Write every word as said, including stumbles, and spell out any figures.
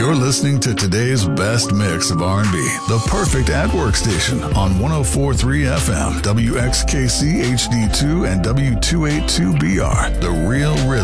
You're listening to today's best mix of R and B, the perfect at-work station on one oh four point three F M, W X K C H D two and W two eighty-two B R, The Real Rhythm.